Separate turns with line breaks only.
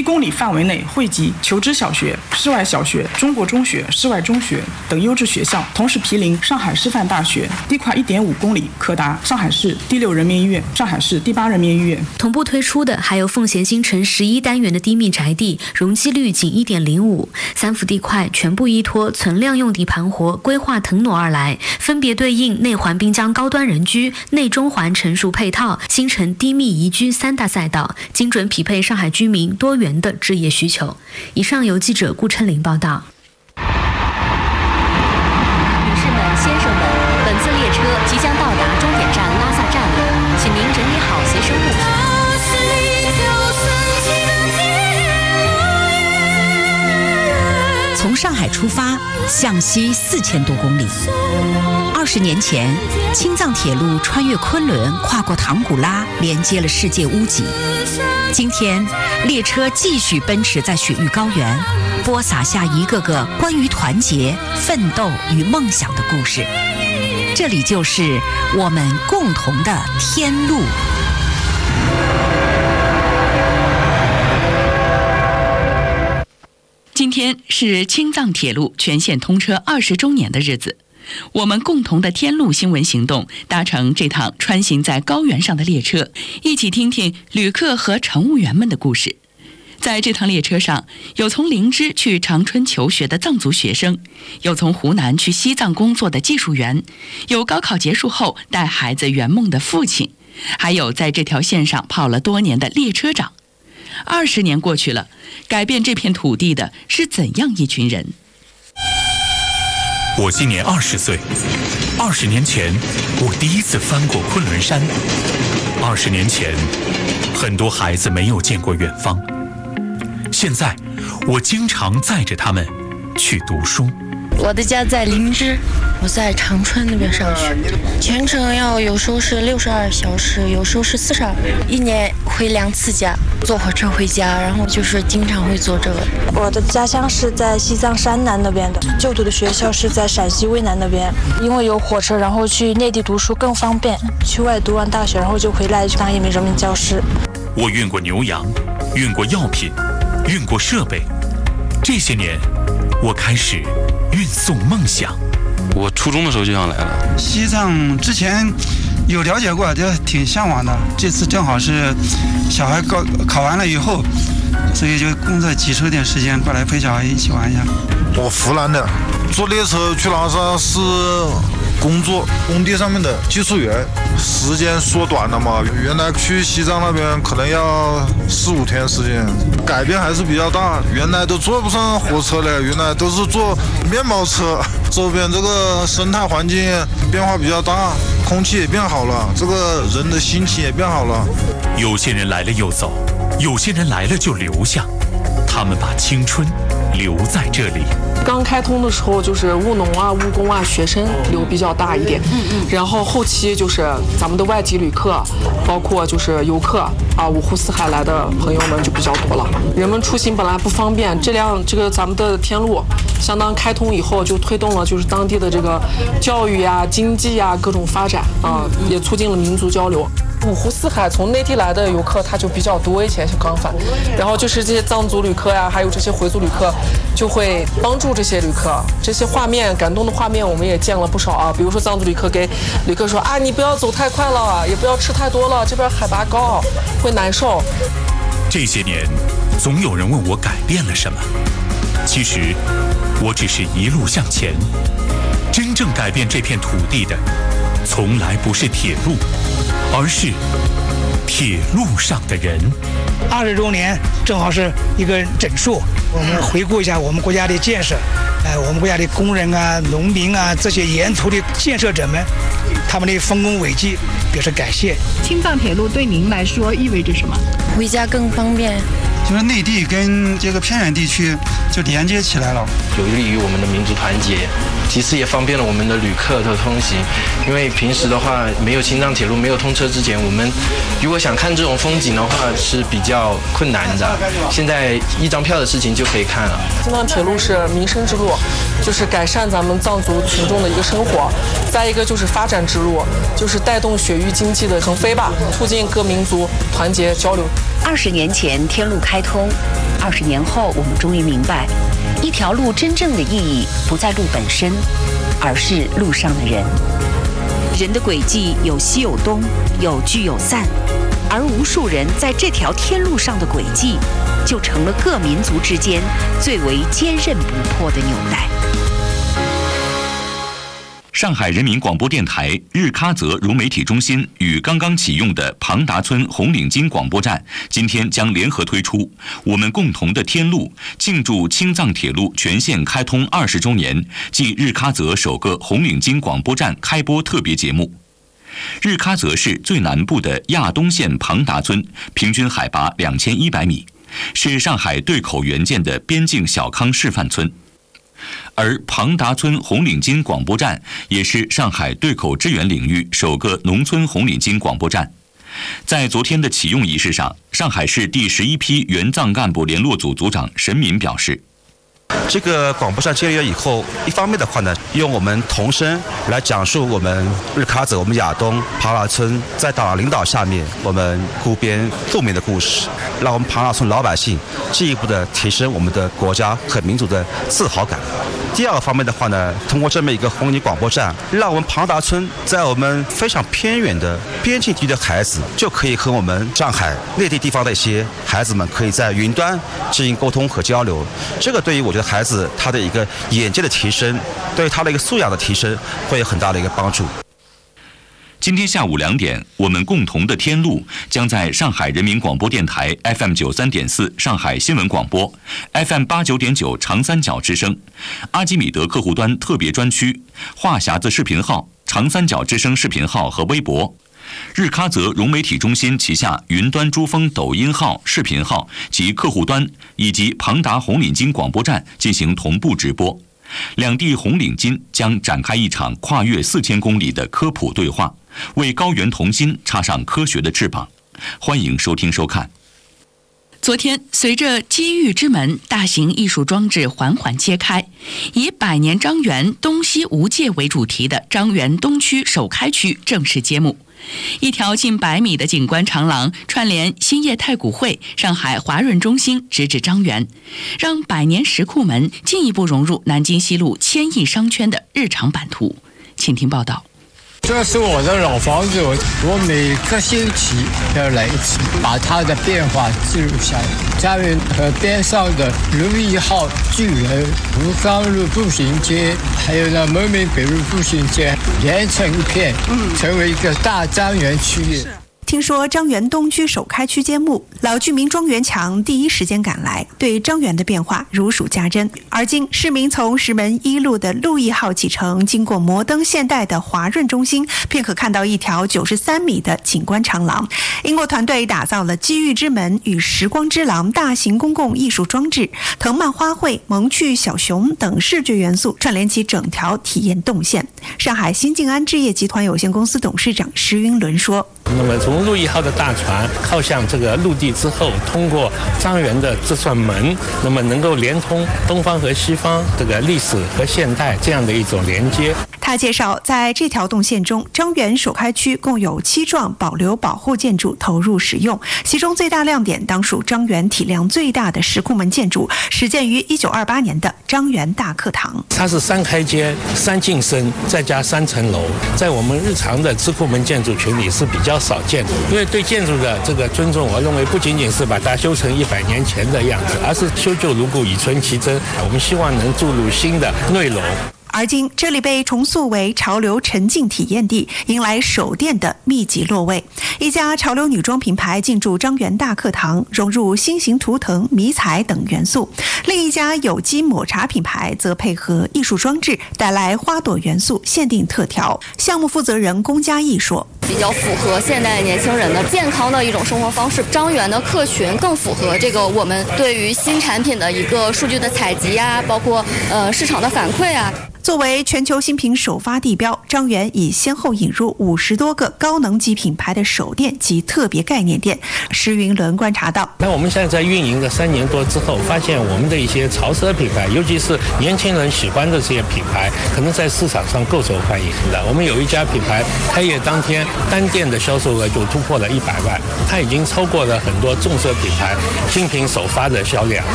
公里范围内汇集求知小学、室外小学、中国中学、室外中学等优质学校，同时毗邻上海师范大学，地跨1.5公里可达上海市第6人民医院、上海市第8人民医院。
同步推出的还有奉贤新城11单元的低密宅地，容积率仅1.05，三幅地块全部依托存量用地盘活规划腾挪而来，分别对应内环滨江高端人居、内中环成熟配套、新城低密宜居3大赛道，精准匹配上海居民多元的置业需求。以上由记者顾琛林报道。
女士们、先生们，本次列车即将到达终点站拉萨站了，请您整理好随身物品。
从上海出发，向西4000多公里。20年前，青藏铁路穿越昆仑，跨过唐古拉，连接了世界屋脊。今天，列车继续奔驰在雪域高原，播撒下一个个关于团结、奋斗与梦想的故事。这里就是我们共同的天路。
今天是青藏铁路全线通车20周年的日子，我们共同的天路新闻行动搭乘这趟穿行在高原上的列车，一起听听旅客和乘务员们的故事。在这趟列车上，有从林芝去长春求学的藏族学生，有从湖南去西藏工作的技术员，有高考结束后带孩子圆梦的父亲，还有在这条线上跑了多年的列车长。20年过去了，改变这片土地的是怎样一群人？
我今年20岁，20年前我第一次翻过昆仑山。20年前，很多孩子没有见过远方。现在，我经常载着他们去读书。
我的家在林芝，我在长春那边上学，全程要有时候是62小时，有时候是42，一年回2次家，坐火车回家，然后就是经常会坐这个。
我的家乡是在西藏山南那边的，就读的学校是在陕西渭南那边，因为有火车，然后去内地读书更方便，去外读完大学，然后就回来去当一名人民教师。
我运过牛羊，运过药品，运过设备，这些年我开始运送梦想。
我初中的时候就想来了。
西藏之前有了解过，就挺向往的。这次正好是小孩考完了以后，所以就工作挤出点时间过来陪小孩一起玩一下。
我湖南的，坐列车去拉萨是工作，工地上面的技术员，时间缩短了嘛。原来去西藏那边可能要4、5天时间，改变还是比较大。原来都坐不上火车了，原来都是坐面包车。周边这个生态环境变化比较大，空气也变好了，这个人的心情也变好了。
有些人来了又走，有些人来了就留下，他们把青春留在这里。
刚开通的时候，就是务农啊、务工啊，学生流比较大一点。然后后期就是咱们的外籍旅客，包括就是游客啊，五湖四海来的朋友们就比较多了。人们出行本来不方便，这个咱们的天路相当开通以后，就推动了就是当地的这个教育呀、经济呀各种发展啊，也促进了民族交流。五湖四海从内地来的游客他就比较多，以前是刚返，然后就是这些藏族旅客呀，还有这些回族旅客，就会帮助这些旅客。这些画面感动的画面我们也见了不少啊，比如说藏族旅客给旅客说啊，你不要走太快了，也不要吃太多了，这边海拔高会难受。
这些年总有人问我改变了什么，其实我只是一路向前。真正改变这片土地的从来不是铁路，而是铁路上的人。
20周年正好是一个整数，我们回顾一下我们国家的建设，我们国家的工人啊、农民啊，这些沿途的建设者们，他们的丰功伟绩表示感谢。
青藏铁路对您来说意味着什么？
回家更方便。
就是内地跟这个偏远地区就连接起来了，
有利于我们的民族团结，其次也方便了我们的旅客的通行。因为平时的话，没有青藏铁路没有通车之前，我们如果想看这种风景的话是比较困难的。现在一张票的事情就可以看了。
青藏铁路是民生之路，就是改善咱们藏族群众的一个生活；再一个就是发展之路，就是带动雪域经济的腾飞吧，促进各民族团结交流。
20年前天路开通，20年后我们终于明白，一条路真正的意义不在路本身，而是路上的人。人的轨迹有西有东，有聚有散，而无数人在这条天路上的轨迹，就成了各民族之间最为坚韧不破的纽带。
上海人民广播电台日喀则融媒体中心与刚刚启用的庞达村红领巾广播站今天将联合推出我们共同的天路，庆祝青藏铁路全线开通20周年暨日喀则首个红领巾广播站开播特别节目。日喀则市最南部的亚东县庞达村平均海拔2100米，是上海对口援建的边境小康示范村。而庞达村红领巾广播站也是上海对口支援领域首个农村红领巾广播站。在昨天的启用仪式上，上海市第11批援藏干部联络组组长沈敏表示，
这个广播站建立了以后，一方面的话呢，用我们童声来讲述我们日喀则、我们亚东庞达村在党领导下面我们孤边富民的故事，让我们庞达村老百姓进一步的提升我们的国家和民族的自豪感。第二个方面的话呢，通过这么一个红领巾广播站，让我们庞达村在我们非常偏远的边境地的孩子，就可以和我们上海内地地方的一些孩子们，可以在云端进行沟通和交流。这个对于我觉得孩子他的一个眼界的提升，对他的一个素养的提升，会有很大的一个帮助。
今天下午2点，我们共同的天路将在上海人民广播电台 FM93.4 上海新闻广播、FM89.9 长三角之声、阿基米德客户端特别专区、话匣子视频号、长三角之声视频号和微博、日喀则融媒体中心旗下云端珠峰抖音号、视频号及客户端，以及庞达红领巾广播站进行同步直播。两地红领巾将展开一场跨越4000公里的科普对话，为高原童心插上科学的翅膀。欢迎收听收看。
昨天，随着机遇之门大型艺术装置缓缓揭开，以百年张园东西无界为主题的张园东区首开区正式揭幕。一条近100米的景观长廊串联兴业太古汇、上海华润中心，直至张园，让百年石库门进一步融入南京西路千亿商圈的日常版图。请听报道。
这是我的老房子，我每个星期要来一次，把它的变化记录下来。家园和边上的6.1号巨人、吴刚路步行街，还有门民北路步行街，连成一片，成为一个大张园区域。
听说张园东区首开区揭幕，老居民庄园强第一时间赶来，对张园的变化如数家珍。而今市民从石门1路的路易号启程，经过摩登现代的华润中心，便可看到一条93米的景观长廊。英国团队打造了机遇之门与时光之廊大型公共艺术装置，藤蔓花卉、萌趣小熊等视觉元素串联起整条体验动线。上海新静安置业集团有限公司董事长石云伦说，
那么从路易号的大船靠向这个陆地之后，通过张园的这扇门，那么能够连通东方和西方这个历史和现代这样的一种连接。
他介绍，在这条动线中，张园首开区共有7幢保留保护建筑投入使用，其中最大亮点当属张园体量最大的石库门建筑，始建于1928年的张园大课堂。
它是3开间、3进深，再加3层楼，在我们日常的石库门建筑群里是比较少见的。因为对建筑的这个尊重，我认为不仅仅是把它修成100年前的样子，而是修旧如故，以存其真。我们希望能注入新的内容。
而今，这里被重塑为潮流沉浸体验地，迎来手电的密集落位。一家潮流女装品牌进驻张园大课堂，融入新型图腾、迷彩等元素；另一家有机抹茶品牌则配合艺术装置，带来花朵元素限定特调。项目负责人龚嘉义说，
比较符合现代年轻人的健康的一种生活方式。张园的客群更符合这个我们对于新产品的一个数据的采集啊，包括市场的反馈啊。
作为全球新品首发地标，张元已先后引入50多个高能级品牌的首店及特别概念店。施云伦观察到，
那我们现在在运营的3年多之后，发现我们的一些潮奢品牌，尤其是年轻人喜欢的这些品牌，可能在市场上够受欢迎的。我们有一家品牌开业当天单店的销售额就突破了100万，它已经超过了很多重奢品牌新品首发的销量。